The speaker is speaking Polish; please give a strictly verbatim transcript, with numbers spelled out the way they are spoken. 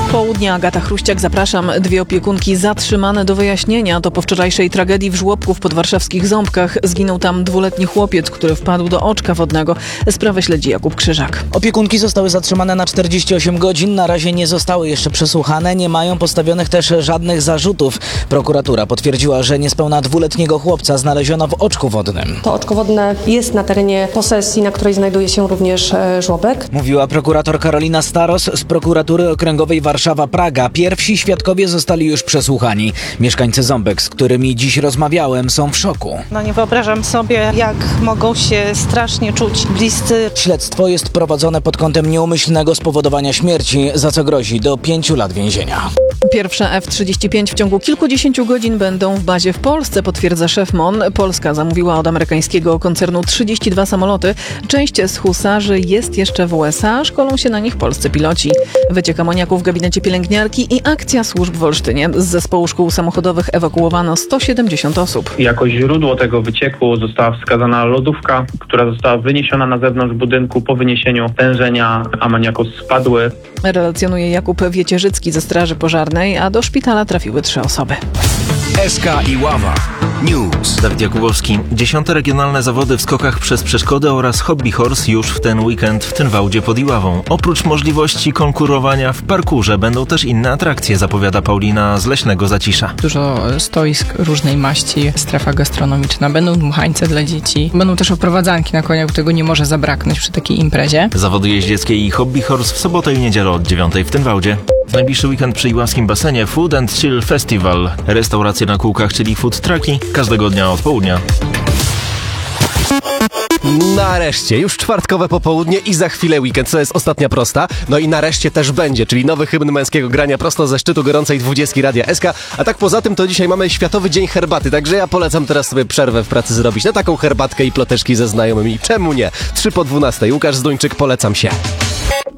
Południe, Agata Chruściak, zapraszam. Dwie opiekunki zatrzymane do wyjaśnienia. To po wczorajszej tragedii w żłobku w podwarszawskich Ząbkach. Zginął tam dwuletni chłopiec, który wpadł do oczka wodnego. Sprawę śledzi Jakub Krzyżak. Opiekunki zostały zatrzymane na czterdzieści osiem godzin. Na razie nie zostały jeszcze przesłuchane. Nie mają postawionych też żadnych zarzutów. Prokuratura potwierdziła, że niespełna dwuletniego chłopca znaleziono w oczku wodnym. To oczko wodne jest na terenie posesji, na której znajduje się również żłobek. Mówiła prokurator Karolina Staros z prokuratury okręgowej Warszawa-Praga. Pierwsi świadkowie zostali już przesłuchani. Mieszkańcy Ząbek, z którymi dziś rozmawiałem, są w szoku. No nie wyobrażam sobie, jak mogą się strasznie czuć bliscy. Śledztwo jest prowadzone pod kątem nieumyślnego spowodowania śmierci, za co grozi do pięciu lat więzienia. Pierwsze F trzydzieści pięć w ciągu kilkudziesięciu godzin będą w bazie w Polsce, potwierdza szef M O N. Polska zamówiła od amerykańskiego koncernu trzydzieści dwa samoloty. Część z husarzy jest jeszcze w U S A, szkolą się na nich polscy piloci. Wyciek amoniaku w gabinecie pielęgniarki i akcja służb w Olsztynie. Z zespołu szkół samochodowych ewakuowano sto siedemdziesiąt osób. Jako źródło tego wycieku została wskazana lodówka, która została wyniesiona na zewnątrz budynku. Po wyniesieniu tężenia amoniaku spadły. Relacjonuje Jakub Wiecierzycki ze Straży Pożarnej, a do szpitala trafiły trzy osoby. S K i Ława News. Dawid Jakubowski. Dziesiąte regionalne zawody w skokach przez przeszkody oraz hobby horse już w ten weekend w Tynwałdzie pod Iławą. Oprócz możliwości konkurowania w parkurze będą też inne atrakcje, zapowiada Paulina z Leśnego Zacisza. Dużo stoisk różnej maści, strefa gastronomiczna, będą dmuchańce dla dzieci, będą też oprowadzanki na koniach, tego nie może zabraknąć przy takiej imprezie. Zawody jeździeckie i hobby horse w sobotę i niedzielę od dziewiątej w Tynwałdzie. W najbliższy weekend przy Iławskim basenie Food and Chill Festival. Restauracje na kółkach, czyli food trucki, każdego dnia od południa. Nareszcie, już czwartkowe popołudnie i za chwilę weekend, co jest ostatnia prosta. No i nareszcie też będzie, czyli nowy hymn męskiego grania prosto ze szczytu gorącej dwudziestki Radia S K. A tak poza tym to dzisiaj mamy Światowy Dzień Herbaty, także ja polecam teraz sobie przerwę w pracy zrobić na taką herbatkę i ploteczki ze znajomymi. Czemu nie? Trzy po dwunastej. Łukasz Zduńczyk, polecam się.